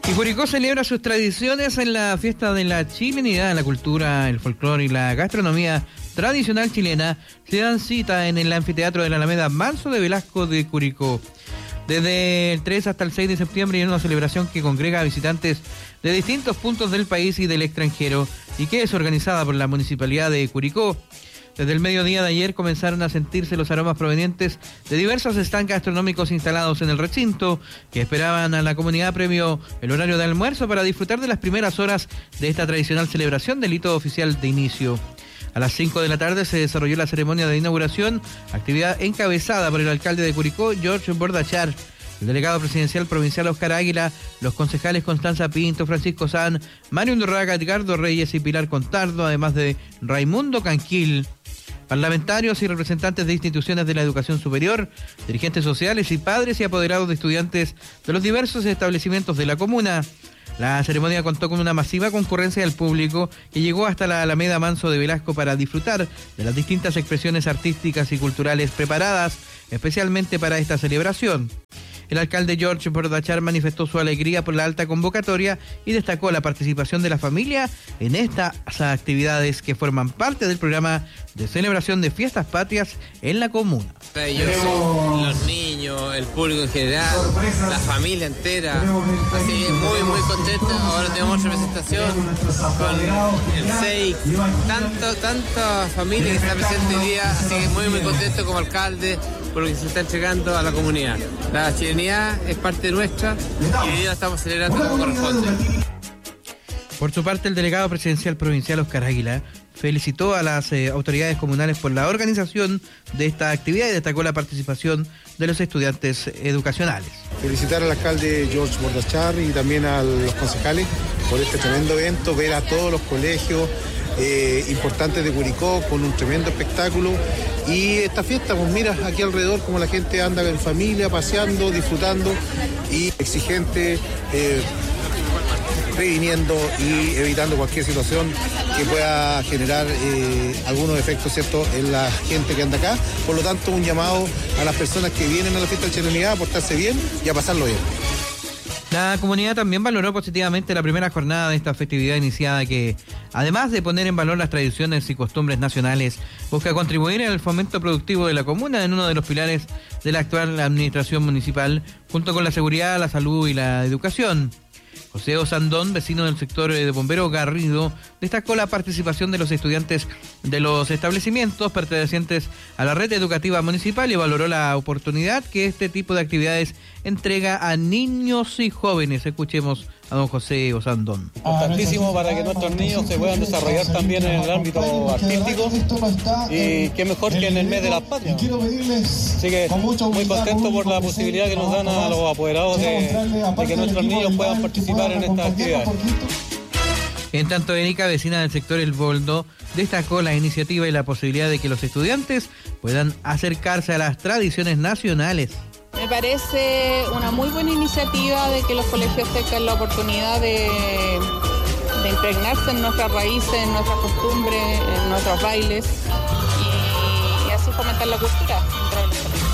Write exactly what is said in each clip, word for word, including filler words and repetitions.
Y Curicó celebra sus tradiciones en la fiesta de la chilenidad, la cultura, el folclore y la gastronomía tradicional chilena. Se dan cita en el anfiteatro de la Alameda Manso de Velasco de Curicó. Desde el tres hasta el seis de septiembre y en una celebración que congrega a visitantes de distintos puntos del país y del extranjero y que es organizada por la Municipalidad de Curicó. Desde el mediodía de ayer comenzaron a sentirse los aromas provenientes de diversos stands gastronómicos instalados en el recinto que esperaban a la comunidad previo el horario de almuerzo para disfrutar de las primeras horas de esta tradicional celebración del hito oficial de inicio. A las cinco de la tarde se desarrolló la ceremonia de inauguración, actividad encabezada por el alcalde de Curicó, George Bordachar, el delegado presidencial provincial Oscar Águila, los concejales Constanza Pinto, Francisco San, Mario Undurraga, Edgardo Reyes y Pilar Contardo, además de Raimundo Canquil. Parlamentarios y representantes de instituciones de la educación superior, dirigentes sociales y padres y apoderados de estudiantes de los diversos establecimientos de la comuna. La ceremonia contó con una masiva concurrencia del público que llegó hasta la Alameda Manso de Velasco para disfrutar de las distintas expresiones artísticas y culturales preparadas especialmente para esta celebración. El alcalde George Bordachar manifestó su alegría por la alta convocatoria y destacó la participación de la familia en estas actividades que forman parte del programa de celebración de fiestas patrias en la comuna. Ellos, los niños, el público en general, la familia entera, así que muy muy contento. Ahora tenemos representación con el S E I, tanto, tanta familia que está presente hoy día, así que muy muy contento como alcalde por lo que se está entregando a la comunidad. La chilenidad es parte nuestra y hoy día la estamos celebrando como corresponde. Por su parte, el delegado presidencial provincial Oscar Águila felicitó a las eh, autoridades comunales por la organización de esta actividad y destacó la participación de los estudiantes educacionales. Felicitar al alcalde George Bordachar y también a los concejales por este tremendo evento, ver a todos los colegios eh, importantes de Curicó con un tremendo espectáculo. Y esta fiesta, pues mira, aquí alrededor como la gente anda en familia, paseando, disfrutando y exigente, eh, previniendo y evitando cualquier situación que pueda generar eh, algunos efectos, ¿cierto?, en la gente que anda acá. Por lo tanto, un llamado a las personas que vienen a la fiesta de chilenidad a portarse bien y a pasarlo bien. La comunidad también valoró positivamente la primera jornada de esta festividad iniciada que, además de poner en valor las tradiciones y costumbres nacionales, busca contribuir en el fomento productivo de la comuna en uno de los pilares de la actual administración municipal, junto con la seguridad, la salud y la educación. José Osandón, vecino del sector de Bombero Garrido, destacó la participación de los estudiantes de los establecimientos pertenecientes a la red educativa municipal y valoró la oportunidad que este tipo de actividades entrega a niños y jóvenes. Escuchemos a don José Osandón. Importantísimo para que nuestros niños se puedan desarrollar también en el ámbito artístico y qué mejor que en el mes de las patrias. Así que muy contento por la posibilidad que nos dan a los apoderados de, de que nuestros niños puedan participar en estas actividades. En tanto, Erika, vecina del sector El Boldo, destacó la iniciativa y la posibilidad de que los estudiantes puedan acercarse a las tradiciones nacionales. Me parece una muy buena iniciativa de que los colegios tengan la oportunidad de, de impregnarse en nuestras raíces, en nuestras costumbres, en nuestros bailes y, y así fomentar la cultura dentro de los colegios.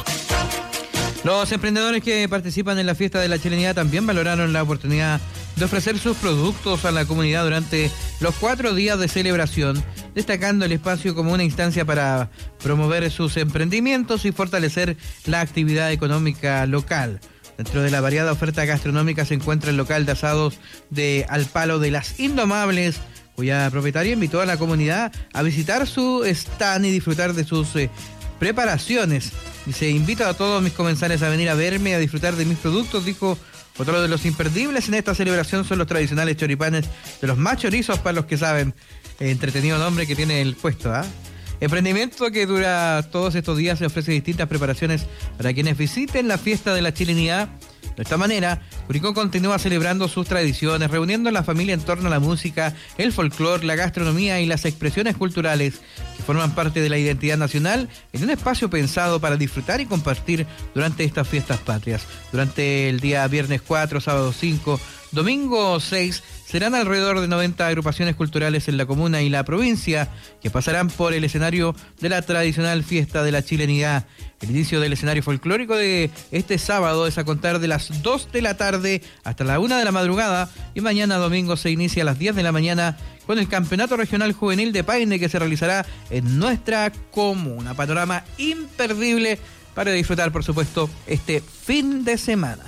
Los emprendedores que participan en la fiesta de la chilenidad también valoraron la oportunidad de ofrecer sus productos a la comunidad durante los cuatro días de celebración, destacando el espacio como una instancia para promover sus emprendimientos y fortalecer la actividad económica local. Dentro de la variada oferta gastronómica se encuentra el local de asados de Al Palo de las Indomables, cuya propietaria invitó a la comunidad a visitar su stand y disfrutar de sus eh, preparaciones. Dice, invito a todos mis comensales a venir a verme y a disfrutar de mis productos, dijo. Otro de los imperdibles en esta celebración son los tradicionales choripanes de los más chorizos para los que saben. Eh, entretenido nombre que tiene el puesto, ¿ah? ¿eh? Emprendimiento que dura todos estos días, se ofrece distintas preparaciones para quienes visiten la fiesta de la chilenidad. De esta manera, Curicó continúa celebrando sus tradiciones, reuniendo a la familia en torno a la música, el folclore, la gastronomía y las expresiones culturales que forman parte de la identidad nacional en un espacio pensado para disfrutar y compartir durante estas fiestas patrias. Durante el día viernes cuatro, sábado cinco, domingo seis, serán alrededor de noventa agrupaciones culturales en la comuna y la provincia que pasarán por el escenario de la tradicional fiesta de la chilenidad. El inicio del escenario folclórico de este sábado es a contar de las dos de la tarde hasta la una de la madrugada y mañana domingo se inicia a las diez de la mañana con el Campeonato Regional Juvenil de Paine que se realizará en nuestra comuna. Panorama imperdible para disfrutar, por supuesto, este fin de semana.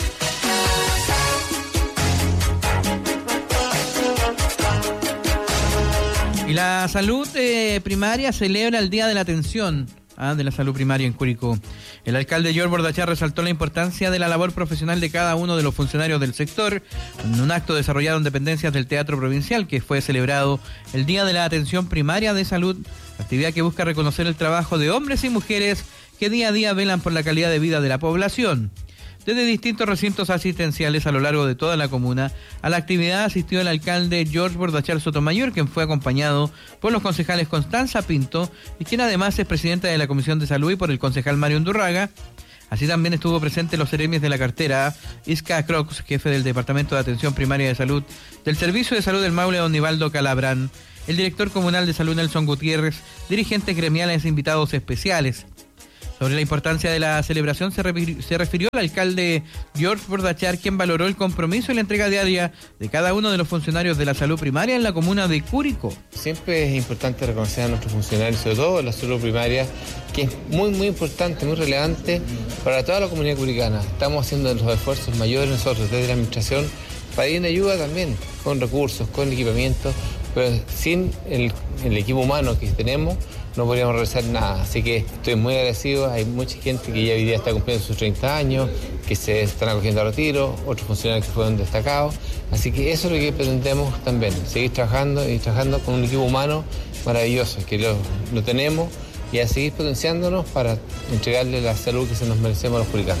Y la salud eh, primaria celebra el Día de la Atención ah, de la Salud Primaria en Curicó. El alcalde George Bordachar resaltó la importancia de la labor profesional de cada uno de los funcionarios del sector en un acto desarrollado en dependencias del Teatro Provincial que fue celebrado el Día de la Atención Primaria de Salud, actividad que busca reconocer el trabajo de hombres y mujeres que día a día velan por la calidad de vida de la población. Desde distintos recintos asistenciales a lo largo de toda la comuna, a la actividad asistió el alcalde George Bordachar Sotomayor, quien fue acompañado por los concejales Constanza Pinto, y quien además es presidenta de la Comisión de Salud, y por el concejal Mario Undurraga. Así también estuvo presente los seremies de la cartera, Isca Crox, jefe del Departamento de Atención Primaria de Salud del Servicio de Salud del Maule, don Nivaldo Calabrán, el director comunal de Salud Nelson Gutiérrez, dirigentes gremiales e invitados especiales. Sobre la importancia de la celebración se, refirió, se refirió el alcalde George Bordachar, quien valoró el compromiso y la entrega diaria de cada uno de los funcionarios de la salud primaria en la comuna de Curicó. Siempre es importante reconocer a nuestros funcionarios, sobre todo la salud primaria, que es muy, muy importante, muy relevante para toda la comunidad curicana. Estamos haciendo los esfuerzos mayores nosotros desde la administración para ir en ayuda también, con recursos, con equipamiento, pero sin el, el equipo humano que tenemos, no podríamos realizar nada. Así que estoy muy agradecido. Hay mucha gente que ya hoy día está cumpliendo sus treinta años, que se están acogiendo a retiro, otros funcionarios que fueron destacados. Así que eso es lo que pretendemos también, seguir trabajando y trabajando con un equipo humano maravilloso, que lo, lo tenemos, y a seguir potenciándonos para entregarle la salud que se nos merecemos a los curicanos.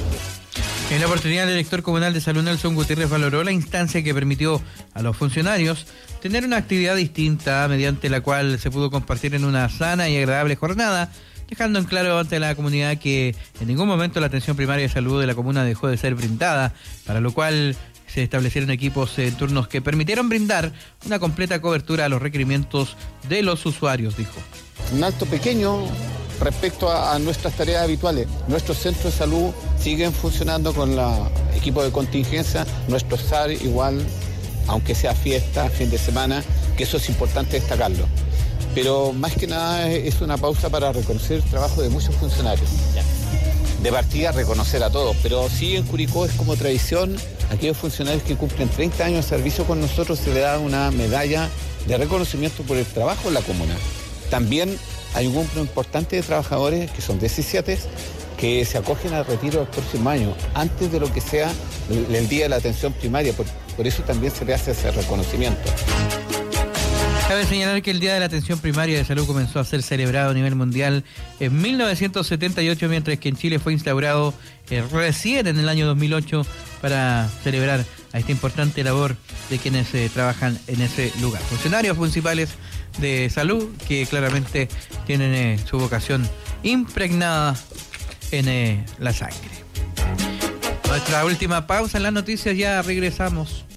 En la oportunidad, el director comunal de Salud Nelson Gutiérrez valoró la instancia que permitió a los funcionarios tener una actividad distinta mediante la cual se pudo compartir en una sana y agradable jornada, dejando en claro ante la comunidad que en ningún momento la atención primaria de salud de la comuna dejó de ser brindada, para lo cual se establecieron equipos en turnos que permitieron brindar una completa cobertura a los requerimientos de los usuarios, dijo. Un alto pequeño respecto a, a nuestras tareas habituales. Nuestros centros de salud siguen funcionando con el equipo de contingencia, nuestro S A R igual, aunque sea fiesta, fin de semana, que eso es importante destacarlo. Pero más que nada es una pausa para reconocer el trabajo de muchos funcionarios. De partida reconocer a todos, pero sí en Curicó es como tradición, aquellos funcionarios que cumplen treinta años de servicio con nosotros se le da una medalla de reconocimiento por el trabajo en la comuna. También hay un grupo importante de trabajadores, que son diecisiete, que se acogen al retiro del próximo año, antes de lo que sea el, el Día de la Atención Primaria. Por, por eso también se le hace ese reconocimiento. Cabe señalar que el Día de la Atención Primaria de Salud comenzó a ser celebrado a nivel mundial en mil novecientos setenta y ocho, mientras que en Chile fue instaurado eh, recién en el año dos mil ocho para celebrar a esta importante labor de quienes eh, trabajan en ese lugar. Funcionarios municipales de salud que claramente tienen eh, su vocación impregnada en eh, la sangre. Nuestra última pausa en las noticias, ya regresamos.